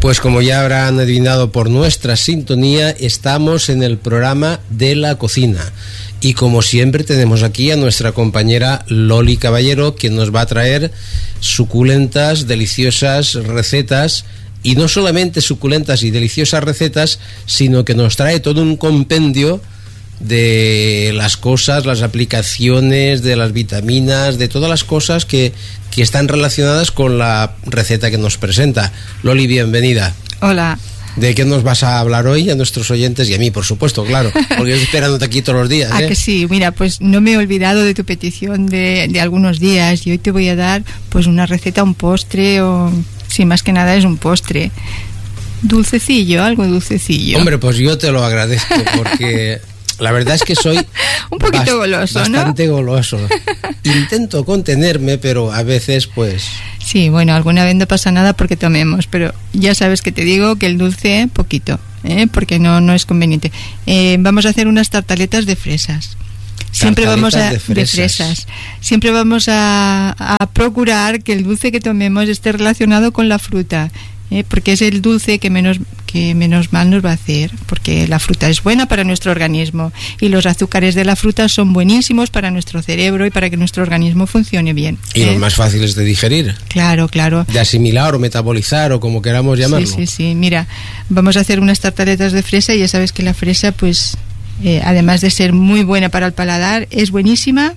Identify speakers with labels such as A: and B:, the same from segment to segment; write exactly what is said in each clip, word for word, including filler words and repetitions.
A: Pues como ya habrán adivinado por nuestra sintonía, estamos en el programa de la cocina. Y como siempre tenemos aquí a nuestra compañera Loli Caballero, quien nos va a traer suculentas, deliciosas recetas. Y no solamente suculentas y deliciosas recetas, sino que nos trae todo un compendio de las cosas, las aplicaciones, de las vitaminas, de todas las cosas que, que están relacionadas con la receta que nos presenta. Loli, bienvenida.
B: Hola.
A: ¿De qué nos vas a hablar hoy a nuestros oyentes y a mí, por supuesto, claro? Porque yo estoy esperándote aquí todos los días, ¿eh?
B: Ah, que sí. Mira, pues no me he olvidado de tu petición de, de algunos días y hoy te voy a dar pues una receta, un postre o... Sí, más que nada es un postre. Dulcecillo, algo dulcecillo.
A: Hombre, pues yo te lo agradezco porque... La verdad es que soy
B: un poquito bast- goloso,
A: bastante
B: ¿no?
A: goloso. Intento contenerme, pero a veces pues...
B: Sí, bueno, alguna vez no pasa nada porque tomemos, pero ya sabes que te digo que el dulce, poquito, ¿eh? Porque no, no es conveniente. Eh, vamos a hacer unas tartaletas de fresas. Siempre vamos a...
A: de fresas.
B: de fresas. Siempre vamos a, a procurar que el dulce que tomemos esté relacionado con la fruta. ¿Eh? Porque es el dulce que menos que menos mal nos va a hacer, porque la fruta es buena para nuestro organismo y los azúcares de la fruta son buenísimos para nuestro cerebro y para que nuestro organismo funcione bien.
A: Y
B: ¿eh?
A: los más fáciles de digerir.
B: Claro, claro.
A: De asimilar o metabolizar o como queramos llamarlo.
B: Sí, sí, sí. Mira, vamos a hacer unas tartaletas de fresa y ya sabes que la fresa, pues, eh, además de ser muy buena para el paladar, es buenísima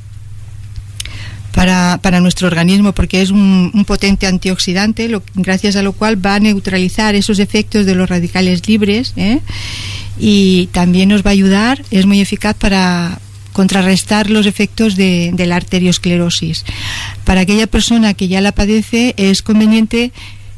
B: Para, para nuestro organismo porque es un, un potente antioxidante, lo, gracias a lo cual va a neutralizar esos efectos de los radicales libres, ¿eh? Y también nos va a ayudar, es muy eficaz para contrarrestar los efectos de, de la arteriosclerosis. Para aquella persona que ya la padece es conveniente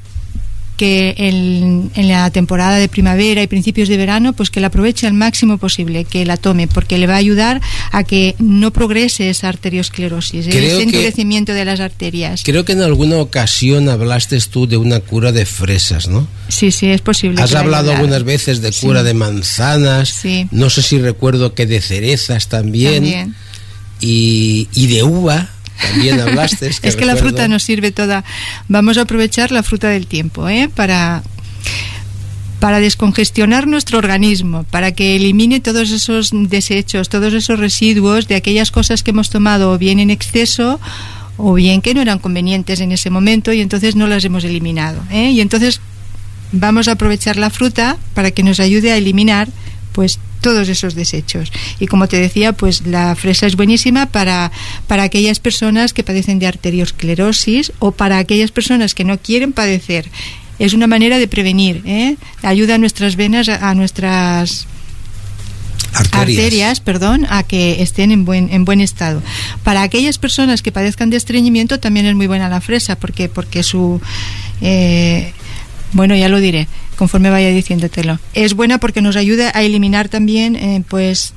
B: que en, en la temporada de primavera y principios de verano, pues que la aproveche al máximo posible, que la tome, porque le va a ayudar a que no progrese esa arteriosclerosis, ese endurecimiento de las arterias.
A: Creo que en alguna ocasión hablaste tú de una cura de fresas, ¿no?
B: Sí, sí, es posible.
A: Has hablado algunas veces de cura sí. de manzanas,
B: sí.
A: no sé si recuerdo que de cerezas también,
B: también.
A: Y, y de uva. También hablaste. Es que,
B: es que la fruta nos sirve toda. Vamos a aprovechar la fruta del tiempo, ¿eh? Para, para descongestionar nuestro organismo, para que elimine todos esos desechos, todos esos residuos de aquellas cosas que hemos tomado o bien en exceso o bien que no eran convenientes en ese momento y entonces no las hemos eliminado, ¿eh? Y entonces vamos a aprovechar la fruta para que nos ayude a eliminar pues todos esos desechos. Y como te decía, pues la fresa es buenísima para, para aquellas personas que padecen de arteriosclerosis o para aquellas personas que no quieren padecer. Es una manera de prevenir, ¿eh? Ayuda a nuestras venas, a, a nuestras arterias. arterias, perdón, a que estén en buen en buen estado. Para aquellas personas que padezcan de estreñimiento también es muy buena la fresa, porque porque su eh, bueno, ya lo diré conforme vaya diciéndotelo. Es buena porque nos ayuda a eliminar también eh, pues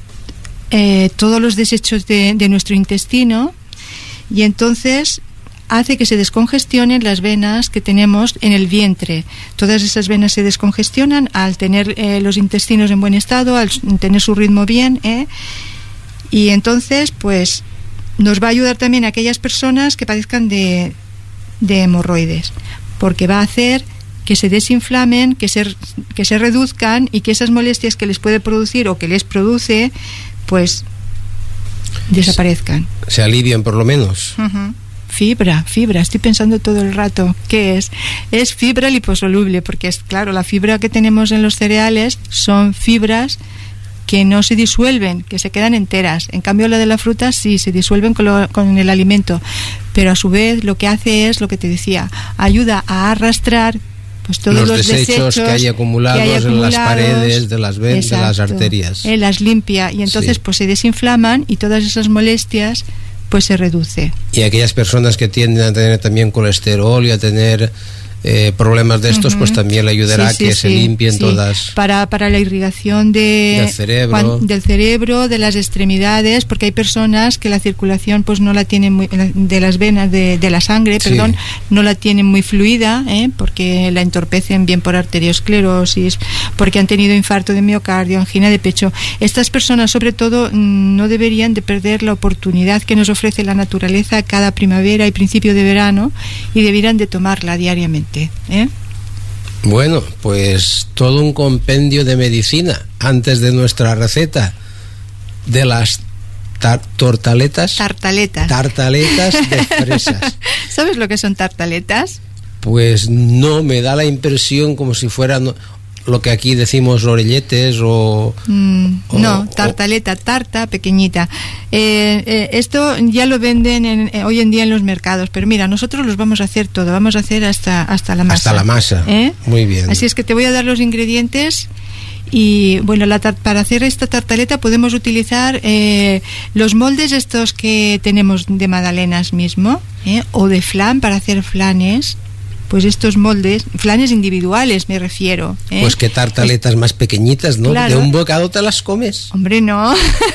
B: eh, todos los desechos de, de nuestro intestino y entonces hace que se descongestionen las venas que tenemos en el vientre. Todas esas venas se descongestionan al tener eh, los intestinos en buen estado, al tener su ritmo bien, ¿eh? Y entonces pues nos va a ayudar también a aquellas personas que padezcan de, de hemorroides, porque va a hacer que se desinflamen, que se, que se reduzcan y que esas molestias que les puede producir o que les produce, pues desaparezcan.
A: Se, se alivien por lo menos.
B: Uh-huh. Fibra, fibra, estoy pensando todo el rato. ¿Qué es? Es fibra liposoluble, porque es claro, la fibra que tenemos en los cereales son fibras que no se disuelven, que se quedan enteras. En cambio, la de la fruta sí se disuelven con, lo, con el alimento, pero a su vez lo que hace es lo que te decía, ayuda a arrastrar pues todos los, los desechos, desechos
A: que hay acumulados, que hay acumulados en las paredes de las venas, exacto, de las arterias.
B: Él las limpia y entonces sí. pues se desinflaman y todas esas molestias pues se reduce.
A: Y aquellas personas que tienden a tener también colesterol y a tener eh, problemas de estos, uh-huh. pues también le ayudará sí, sí, a que sí, se limpien sí. todas.
B: Para, para la irrigación de,
A: del cerebro.
B: Cuan, del cerebro, de las extremidades, porque hay personas que la circulación pues no la tienen muy, de las venas, de, de la sangre, sí. perdón, no la tienen muy fluida, ¿eh? Porque la entorpecen bien por arteriosclerosis, porque han tenido infarto de miocardio, angina de pecho. Estas personas, sobre todo, no deberían de perder la oportunidad que nos ofrece la naturaleza cada primavera y principio de verano y deberían de tomarla diariamente. ¿Eh?
A: Bueno, pues todo un compendio de medicina antes de nuestra receta de las tar- tortaletas.
B: Tartaletas.
A: Tartaletas de fresas.
B: ¿Sabes lo que son tartaletas?
A: Pues no, me da la impresión como si fueran lo que aquí decimos orelletes o...
B: Mm,
A: o
B: no, tartaleta, tarta pequeñita. Eh, eh, esto ya lo venden en, eh, hoy en día en los mercados, pero mira, nosotros los vamos a hacer todo, vamos a hacer hasta, hasta la masa.
A: Hasta la masa,
B: ¿Eh?
A: Muy bien.
B: Así es que te voy a dar los ingredientes. Y bueno, la tar- para hacer esta tartaleta podemos utilizar eh, los moldes estos que tenemos de magdalenas mismo, ¿eh? O de flan para hacer flanes. Pues estos moldes, flanes individuales me refiero, ¿eh?
A: Pues qué tartaletas más pequeñitas, ¿no?
B: Claro.
A: De un bocado te las comes.
B: Hombre, no.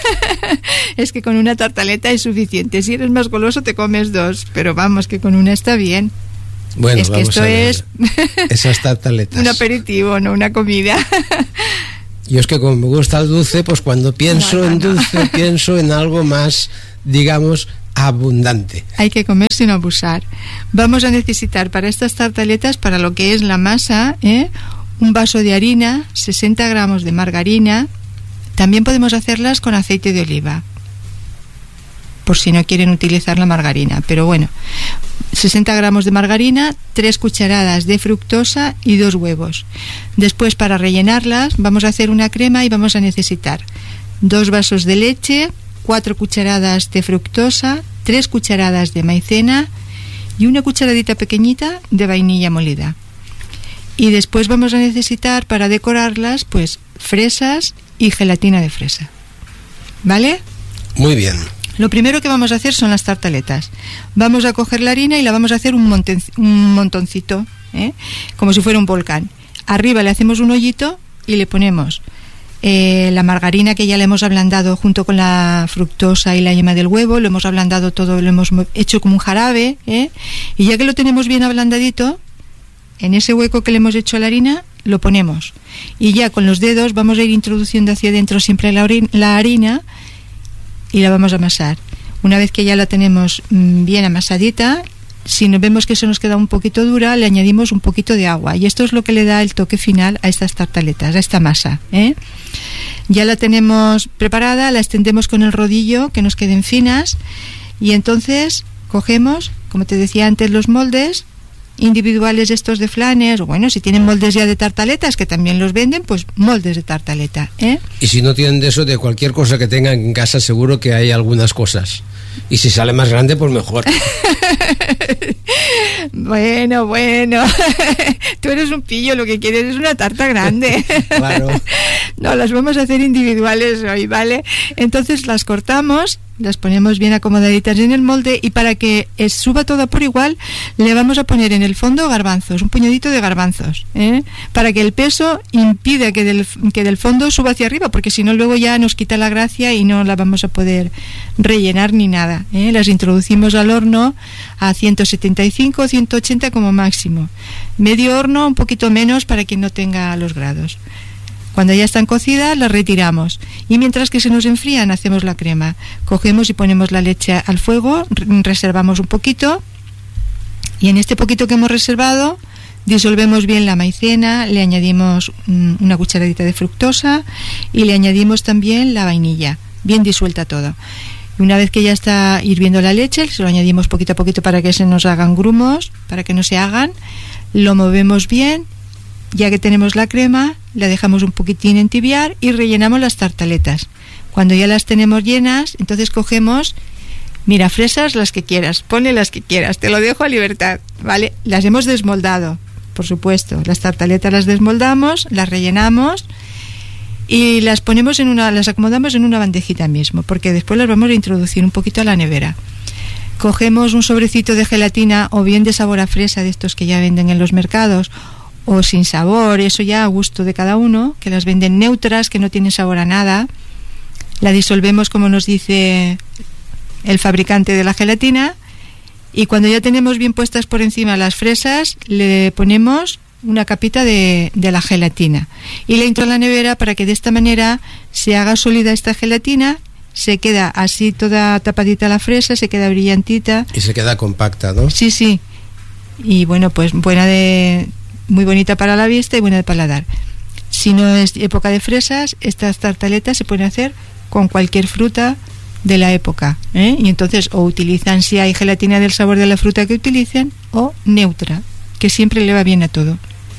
B: Es que con una tartaleta es suficiente. Si eres más goloso te comes dos, pero vamos, que con una está bien.
A: Bueno,
B: es que
A: vamos
B: esto
A: a ver
B: es
A: esas tartaletas.
B: un aperitivo, no una comida.
A: Yo es que como me gusta el dulce, pues cuando pienso
B: No, no,
A: en
B: no.
A: dulce, pienso en algo más, digamos, abundante.
B: Hay que comer sin abusar. Vamos a necesitar para estas tartaletas, para lo que es la masa, ¿eh? Un vaso de harina, sesenta gramos de margarina. También podemos hacerlas con aceite de oliva, por si no quieren utilizar la margarina, pero bueno, sesenta gramos de margarina, tres cucharadas de fructosa y dos huevos. Después, para rellenarlas, vamos a hacer una crema y vamos a necesitar dos vasos de leche, cuatro cucharadas de fructosa, tres cucharadas de maicena y una cucharadita pequeñita de vainilla molida. Y después vamos a necesitar, para decorarlas, pues fresas y gelatina de fresa. ¿Vale?
A: Muy bien.
B: Lo primero que vamos a hacer son las tartaletas. Vamos a coger la harina y la vamos a hacer un, monten, un montoncito, ¿eh? Como si fuera un volcán. Arriba le hacemos un hoyito y le ponemos eh, la margarina, que ya le hemos ablandado junto con la fructosa y la yema del huevo. Lo hemos ablandado todo, lo hemos hecho como un jarabe, ¿eh? Y ya que lo tenemos bien ablandadito, en ese hueco que le hemos hecho a la harina lo ponemos. Y ya con los dedos vamos a ir introduciendo hacia adentro siempre la, orin- la harina y la vamos a amasar. Una vez que ya la tenemos mmm, bien amasadita, si nos vemos que se nos queda un poquito dura, le añadimos un poquito de agua, y esto es lo que le da el toque final a estas tartaletas, a esta masa, ¿eh? Ya la tenemos preparada, la extendemos con el rodillo, que nos queden finas, y entonces cogemos, como te decía antes, los moldes individuales estos de flanes, o bueno, si tienen moldes ya de tartaletas, que también los venden, pues moldes de tartaleta, ¿eh?
A: Y si no tienen de eso, de cualquier cosa que tengan en casa, seguro que hay algunas cosas. Y si sale más grande, pues mejor.
B: Bueno, bueno. Tú eres un pillo, lo que quieres es una tarta grande.
A: Claro.
B: No, las vamos a hacer individuales hoy, ¿vale? Entonces las cortamos, las ponemos bien acomodaditas en el molde, y para que eh, suba toda por igual, le vamos a poner en el fondo garbanzos, un puñadito de garbanzos, ¿eh? Para que el peso impida que del, que del fondo suba hacia arriba, porque si no luego ya nos quita la gracia y no la vamos a poder rellenar ni nada, ¿eh? Las introducimos al horno a ciento setenta y cinco, ciento ochenta como máximo. Medio horno, un poquito menos para que no tenga los grados. Cuando ya están cocidas, las retiramos, y mientras que se nos enfrían, hacemos la crema. Cogemos y ponemos la leche al fuego, reservamos un poquito, y en este poquito que hemos reservado disolvemos bien la maicena, le añadimos una cucharadita de fructosa y le añadimos también la vainilla, bien disuelta todo. Y una vez que ya está hirviendo la leche, se lo añadimos poquito a poquito para que se nos hagan grumos, para que no se hagan. Lo movemos bien. Ya que tenemos la crema, la dejamos un poquitín entibiar y rellenamos las tartaletas. Cuando ya las tenemos llenas, entonces cogemos, mira, fresas las que quieras, ponle las que quieras, te lo dejo a libertad, ¿vale? Las hemos desmoldado, por supuesto. Las tartaletas las desmoldamos, las rellenamos y las ponemos en una, las acomodamos en una bandejita mismo, porque después las vamos a introducir un poquito a la nevera. Cogemos un sobrecito de gelatina, o bien de sabor a fresa, de estos que ya venden en los mercados, o sin sabor, eso ya a gusto de cada uno, que las venden neutras, que no tienen sabor a nada. La disolvemos como nos dice el fabricante de la gelatina, y cuando ya tenemos bien puestas por encima las fresas, le ponemos una capita de, de la gelatina y la intro en la nevera para que de esta manera se haga sólida esta gelatina. Se queda así toda tapadita la fresa, se queda brillantita
A: y se queda compacta, ¿no?
B: Sí, sí. Y bueno, pues buena de muy bonita para la vista y buena de paladar. Si no es época de fresas, estas tartaletas se pueden hacer con cualquier fruta de la época, ¿eh? Y entonces o utilizan, si hay gelatina del sabor de la fruta que utilicen, o neutra, que siempre le va bien a todo.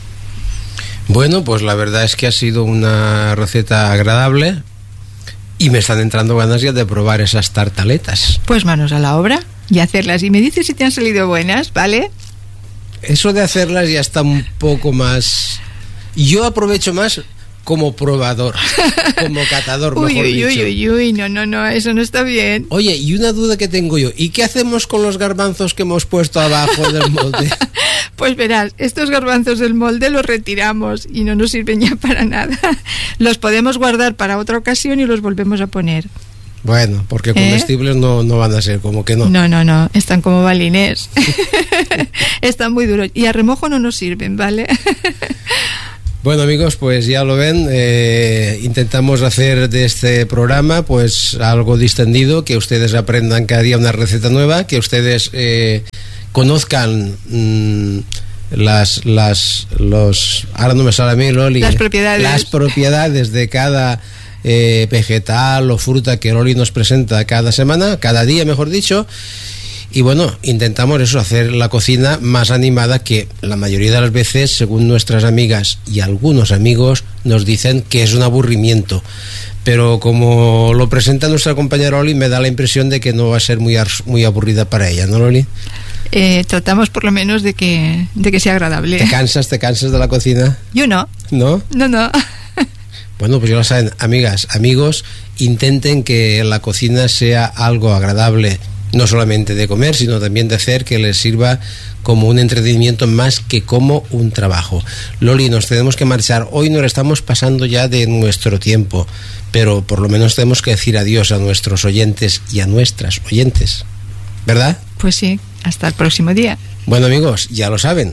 A: Bueno, pues la verdad es que ha sido una receta agradable y me están entrando ganas ya de probar esas tartaletas.
B: Pues manos a la obra y hacerlas, y me dices si te han salido buenas, ¿vale?
A: Eso de hacerlas ya está un poco más... Yo aprovecho más como probador, como catador,
B: uy,
A: mejor
B: uy,
A: dicho.
B: Uy, uy, uy, no, no, no, eso no está bien.
A: Oye, y una duda que tengo yo, ¿y qué hacemos con los garbanzos que hemos puesto abajo del molde?
B: Pues verás, estos garbanzos del molde los retiramos y no nos sirven ya para nada. Los podemos guardar para otra ocasión y los volvemos a poner.
A: Bueno, porque comestibles ¿Eh? no, no van a ser, como que no.
B: No, no, no, están como balines. Están muy duros y a remojo no nos sirven, ¿vale?
A: Bueno, amigos, pues ya lo ven, eh, intentamos hacer de este programa pues algo distendido, que ustedes aprendan cada día una receta nueva, que ustedes eh, conozcan mmm, las, las, los, ahora no me sale a mí, Loli,
B: las propiedades,
A: las propiedades de cada eh, vegetal o fruta que Loli nos presenta cada semana, cada día, mejor dicho. Y bueno, intentamos eso, hacer la cocina más animada, que la mayoría de las veces, según nuestras amigas y algunos amigos, nos dicen que es un aburrimiento. Pero como lo presenta nuestra compañera Loli, me da la impresión de que no va a ser muy, muy aburrida para ella, ¿no, Loli?
B: Eh, tratamos por lo menos de que, de que sea agradable.
A: ¿Te cansas, te cansas de la cocina?
B: Yo no.
A: ¿No?
B: No, no.
A: Bueno, pues ya lo saben, amigas, amigos, intenten que la cocina sea algo agradable, no solamente de comer, sino también de hacer, que les sirva como un entretenimiento más que como un trabajo. Loli, nos tenemos que marchar. Hoy nos estamos pasando ya de nuestro tiempo, pero por lo menos tenemos que decir adiós a nuestros oyentes y a nuestras oyentes, ¿verdad?
B: Pues sí, hasta el próximo día.
A: Bueno, amigos, ya lo saben.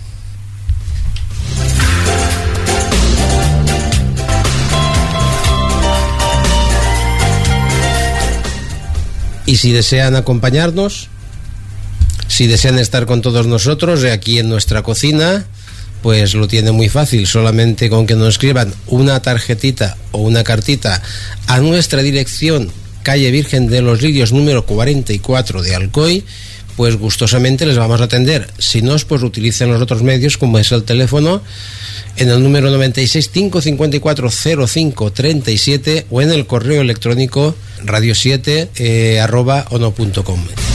A: Y si desean acompañarnos, si desean estar con todos nosotros aquí en nuestra cocina, pues lo tienen muy fácil, solamente con que nos escriban una tarjetita o una cartita a nuestra dirección, calle Virgen de los Lirios número cuarenta y cuatro de Alcoy, pues gustosamente les vamos a atender. Si no, pues utilicen los otros medios, como es el teléfono, en el número noventa y seis, cinco cincuenta y cuatro, cero cinco treinta y siete, o en el correo electrónico radio siete eh, arroba ono punto com.